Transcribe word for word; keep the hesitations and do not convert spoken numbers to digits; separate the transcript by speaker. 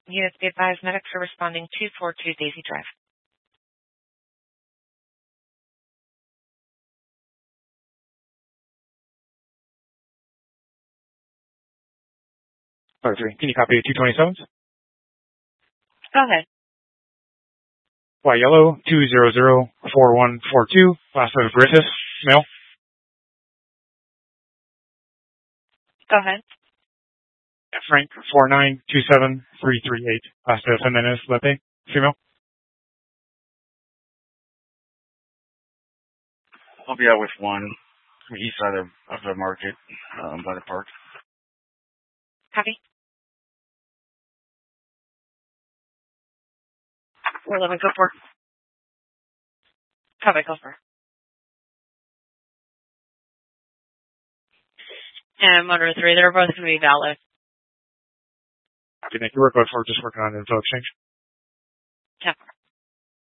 Speaker 1: Units be advised, medics are responding two four two Daisy Drive.
Speaker 2: Sorry, three. Can you copy two twenty-sevens?
Speaker 1: Go ahead.
Speaker 2: Y yellow two zero zero four one four two. Last name Griffiths. Male.
Speaker 1: Go ahead.
Speaker 2: Frank four nine two seven three three eight. Last name Jimenez Lepe. Female.
Speaker 3: I'll be out with one from the east side of, of the market, um, by the park.
Speaker 1: Copy. four eleven, go for. Copy, go for. And motor three, they're both going to be valid.
Speaker 2: Copy, thank you. We're going for just working on info exchange.